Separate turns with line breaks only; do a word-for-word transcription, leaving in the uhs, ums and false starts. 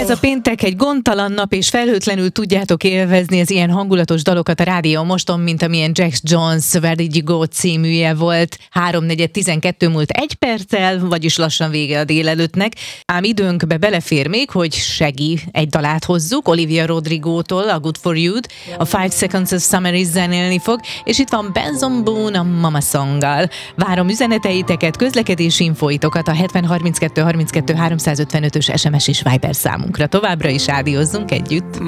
Ez a péntek egy gondtalan nap, és felhőtlenül tudjátok élvezni az ilyen hangulatos dalokat a Rádió Moston, mint amilyen Jax Jones Where Did You Go címűje volt. háromnegyed tizenkettő múlt egy perccel, vagyis lassan vége a délelőttnek. Ám időnkbe belefér még, hogy Shaggy egy dalát hozzuk, Olivia Rodrigo-tól, a Good For You-t, a Five Seconds of Summer is zenélni fog, és itt van Benson Boone a Mama Songgal. Várom üzeneteiteket, közlekedési infóitokat a hetven harminckettő harminckettő háromszázötvenötös es em es és Viber számunkra. Továbbra is rádiózzunk együtt.